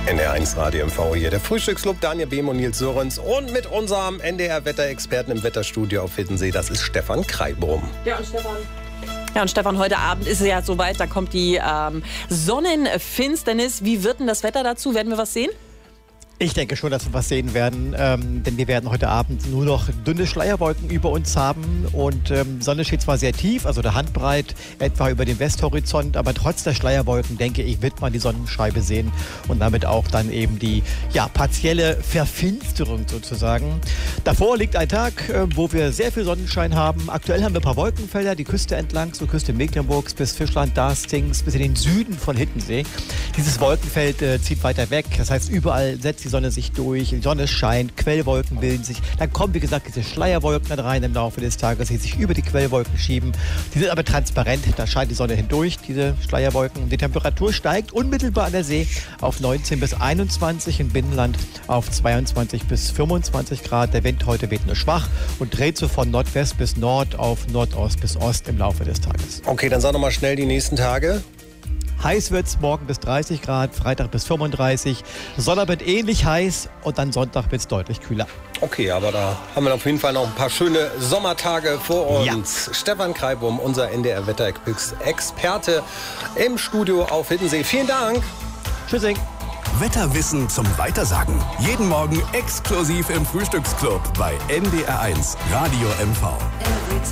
NDR1 Radio MV hier, der Frühstücksclub, Daniel Behm und Nils Sörensen und mit unserem NDR-Wetterexperten im Wetterstudio auf Hiddensee, das ist Stefan Kreibrum. Ja, und Stefan, heute Abend ist es ja soweit, da kommt die Sonnenfinsternis. Wie wird denn das Wetter dazu? Werden wir was sehen? Ich denke schon, dass wir was sehen werden, denn wir werden heute Abend nur noch dünne Schleierwolken über uns haben und Sonne steht zwar sehr tief, also der Handbreit etwa über dem Westhorizont, aber trotz der Schleierwolken, denke ich, wird man die Sonnenscheibe sehen und damit auch dann eben die partielle Verfinsterung sozusagen. Davor liegt ein Tag, wo wir sehr viel Sonnenschein haben. Aktuell haben wir ein paar Wolkenfelder, die Küste entlang, so Küste Mecklenburgs bis Fischland, Darstings, bis in den Süden von Hiddensee. Dieses Wolkenfeld zieht weiter weg, das heißt überall setzt die Sonne sich durch, die Sonne scheint, Quellwolken bilden sich. Dann kommen, wie gesagt, diese Schleierwolken dann rein im Laufe des Tages, die sich über die Quellwolken schieben. Die sind aber transparent, da scheint die Sonne hindurch, diese Schleierwolken. Die Temperatur steigt unmittelbar an der See auf 19 bis 21, im Binnenland auf 22 bis 25 Grad. Der Wind heute weht nur schwach und dreht so von Nordwest bis Nord auf Nordost bis Ost im Laufe des Tages. Okay, dann sag noch mal schnell die nächsten Tage. Heiß wird es morgen bis 30 Grad, Freitag bis 35. Sonntag wird ähnlich heiß und dann Sonntag wird es deutlich kühler. Okay, aber da haben wir auf jeden Fall noch ein paar schöne Sommertage vor uns. Ja. Stefan Kreibum, unser NDR-Wetterexperte im Studio auf Hiddensee. Vielen Dank. Tschüssing. Wetterwissen zum Weitersagen. Jeden Morgen exklusiv im Frühstücksclub bei NDR1 Radio MV.